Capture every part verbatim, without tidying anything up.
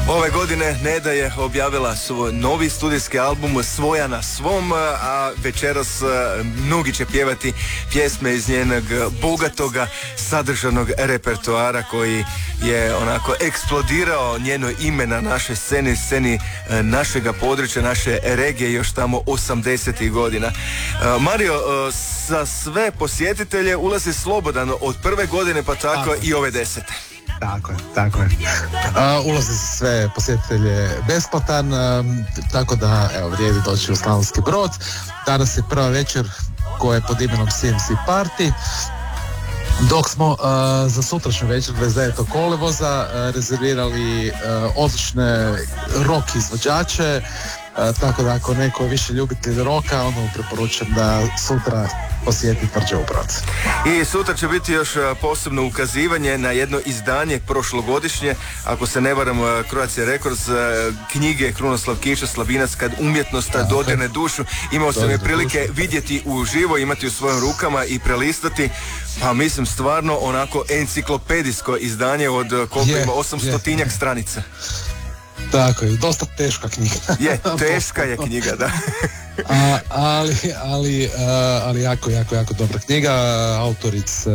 Ove godine Neda je objavila svoj novi studijski album Svoja na svom, a večeras mnogi će pjevati pjesme iz njenog bogatoga sadržanog repertoara koji je onako eksplodirao njeno ime na našoj sceni, sceni našega područja, naše regije još tamo osamdesetih godina. Mario, za sve posjetitelje ulazi slobodan od prve godine pa tako Tako. i ove desete. Tako je, tako je. Uh, ulazi za sve posjetitelje besplatan, uh, tako da evo, vrijedi doći u Slavonski Brod. Danas je prva večer koja je pod imenom C M C Party. Dok smo uh, za sutrašnju večer dvadeset devetog kolovoza uh, rezervirali uh, odlične rock izvođače, uh, tako da ako neko je više ljubitelj roka, onda mu preporučujem da sutra posjeti Tvrđavu Brod. I sutra će biti još posebno ukazivanje na jedno izdanje prošlogodišnje, ako se ne varam, Croatia Records, knjige Krunoslav Kiša Slabinac Kad umjetnost dodirne dušu. Imao sam je prilike dušu. vidjeti uživo, imati u svojim rukama i prelistati. Pa mislim stvarno onako enciklopedijsko izdanje od koliko yeah, ima osamstotinjak yeah. stranica. Tako je, dosta teška knjiga. Je, teška je knjiga, da. A, ali, ali, ali jako, jako, jako dobra knjiga, autorice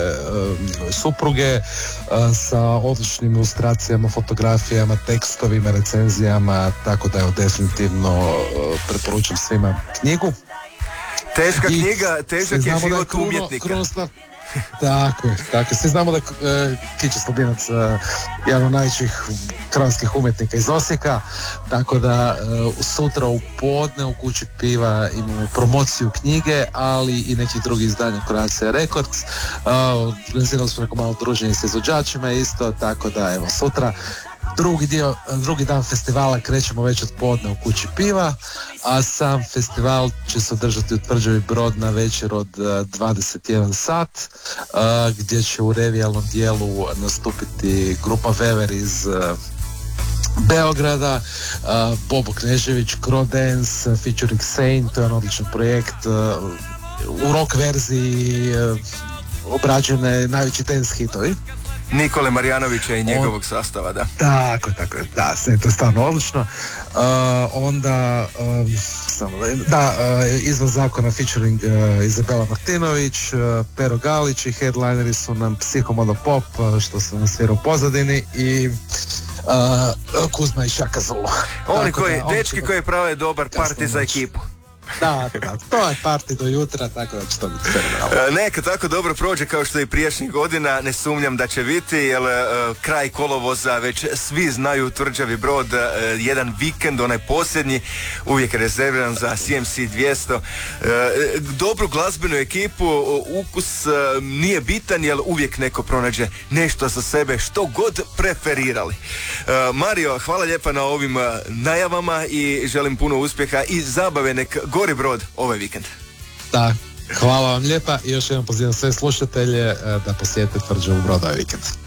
supruge sa odličnim ilustracijama, fotografijama, tekstovima, recenzijama, tako da evo definitivno preporučujem svima knjigu. Teška I knjiga, težak je život Kruno, umjetnika. Krunoslav, tako je, tako je. Svi znamo da je uh, Kića Slabinac uh, jedan od najvećih hrvatskih umjetnika iz Osijeka, tako da uh, sutra u podne u Kući piva imamo promociju knjige, ali i nekih drugih izdanja Croatia Records. Uh, organizirali smo neko malo druženje sa izvođačima isto, tako da evo sutra Drugi dio, drugi dan festivala krećemo već od podne u Kući piva, a sam festival će se održati u Tvrđavi Brod na večer od dvadeset jedan sat, gdje će u revijalnom dijelu nastupiti grupa Vever iz Beograda, Bobo Knežević, Crow Dance, featuring Saint, to je odličan projekt, u rock verziji obrađene najveći dance hitovi. Nikole Marjanovića i njegovog On, sastava, da. Tako, tako, da, sve to je stvarno odlično. Uh, onda, um, samo da, da uh, izvan zakona featuring uh, Izabela Martinović, uh, Pero Galić i headlineri su nam Psihomodo Pop, uh, što se nam svira u pozadini, i uh, Kuzma i Šaka Zulu. Oni koji, da, dečki koji prave dobar party za ekipu. Da, da, to je party do jutra, tako da će to biti fenomenalno. Neka tako dobro prođe kao što i prijašnjih godina, ne sumnjam da će biti, jer uh, kraj kolovoza već svi znaju Tvrđavi Brod, uh, jedan vikend, onaj posljednji, uvijek rezerviran za C M C dvjesto. Uh, dobru glazbenu ekipu, uh, ukus uh, nije bitan, jer uvijek neko pronađe nešto za sebe, što god preferirali. Uh, Mario, hvala lijepa na ovim uh, najavama i želim puno uspjeha i zabave, nek gori Brod ovaj vikend. Da, hvala vam lijepa i još jednom pozivam sve slušatelje da posjete Tvrđavu Brod ovaj vikend.